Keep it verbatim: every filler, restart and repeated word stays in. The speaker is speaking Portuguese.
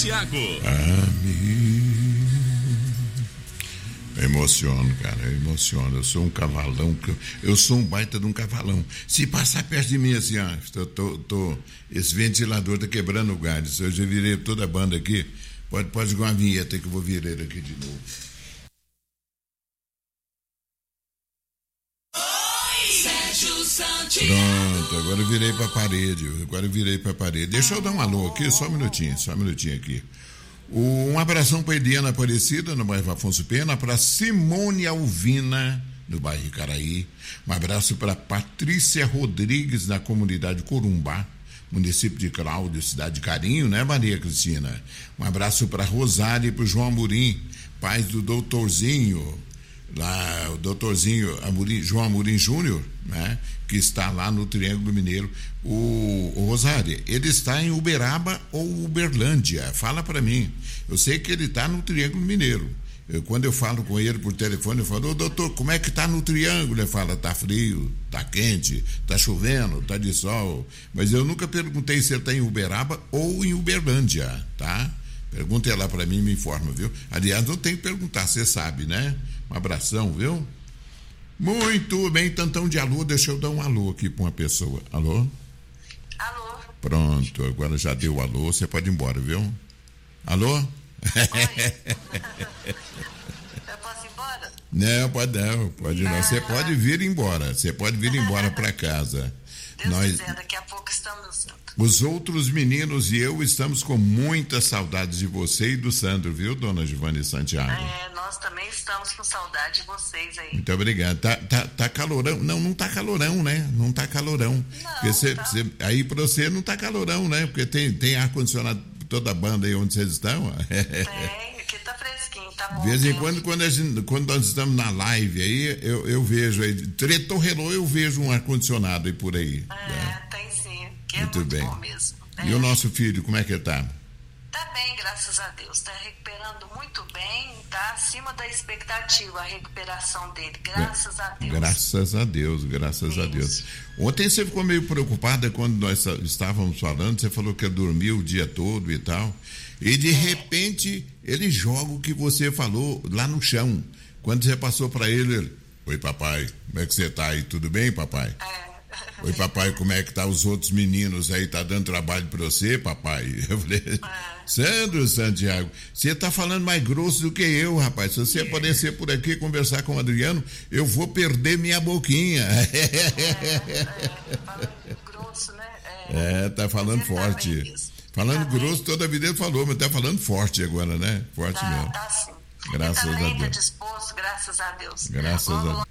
Tiago. Amigo. Eu emociono, cara, eu emociono. Eu sou um cavalão, eu sou um baita de um cavalão. Se passar perto de mim assim, ó, tô, tô, tô, esse ventilador tá quebrando o galho. Se eu já virei toda a banda aqui, pode, pode jogar uma vinheta que eu vou virar ele aqui de novo. Pronto, agora eu virei pra parede, agora eu virei pra parede. Deixa eu dar um alô aqui, só um minutinho, só um minutinho aqui. Um abração para Eliana Aparecida, no bairro Afonso Pena, para Simone Alvina, no bairro Icaraí. Um abraço para Patrícia Rodrigues, na comunidade Corumbá, município de Cláudio, cidade de Carinho, né, Maria Cristina? Um abraço para Rosário e para o João Amorim, pais do doutorzinho, lá, o doutorzinho Amorim, João Amorim Júnior, né, que está lá no Triângulo Mineiro. O, o Rosário, ele está em Uberaba ou Uberlândia? Fala para mim. Eu sei que ele está no Triângulo Mineiro. Eu, quando eu falo com ele por telefone, eu falo: ô doutor, como é que está no Triângulo? Ele fala: tá frio, tá quente, tá chovendo, tá de sol. Mas eu nunca perguntei se ele está em Uberaba ou em Uberlândia, tá? Pergunta lá para mim e me informa, viu? Aliás, não tem que perguntar, você sabe, né? Um abração, viu? Muito bem, tantão de alô, deixa eu dar um alô aqui para uma pessoa. Alô? Alô? Pronto, agora já deu o alô, você pode ir embora, viu? Alô? Oi. Eu posso ir embora? Não, pode não, pode não. Você pode vir embora, você pode vir embora para casa. Deus Nós... quiser, daqui a pouco estamos juntos. Os outros meninos e eu estamos com muitas saudades de você e do Sandro, viu, dona Giovanni Santiago? É, nós também estamos com saudade de vocês aí. Muito obrigado. Tá, tá, tá calorão? Não, não tá calorão, né? Não tá calorão. Não, Porque cê, tá. Cê, aí pra você não tá calorão, né? Porque tem, tem ar-condicionado toda a banda aí onde vocês estão. Tem, aqui tá fresquinho, tá bom. De vez em tempo. quando, quando, a gente, quando nós estamos na live aí, eu, eu vejo aí, tretou relou, eu vejo um ar-condicionado aí por aí. É, né? tem sim, que é Muito muito bem. bom mesmo. E É. o nosso filho, como é que ele tá? Tá bem, graças a Deus, tá recuperando muito bem, tá acima da expectativa a recuperação dele, graças a Deus. Graças a Deus, graças Isso. a Deus. Ontem você ficou meio preocupada quando nós estávamos falando, você falou que dormiu o dia todo e tal, e de É. repente ele joga o que você falou lá no chão. Quando você passou para ele, ele: oi papai, como é que você tá aí? Tudo bem, papai? É. Oi papai, como é que tá os outros meninos aí? Tá dando trabalho para você, papai? Eu falei: É. Sandro Santiago, você tá falando mais grosso do que eu, rapaz. Se você É. aparecer por aqui conversar com o Adriano, eu vou perder minha boquinha. É, é, falando grosso, né? É, É, tá falando Você tá forte. bem mesmo. Falando Tá grosso, bem. toda a vida ele falou, mas tá falando forte agora, né? Forte Tá, mesmo. tá sim. Graças Ele a também tá Deus. disposto, graças a Deus. Graças Vamos a Deus.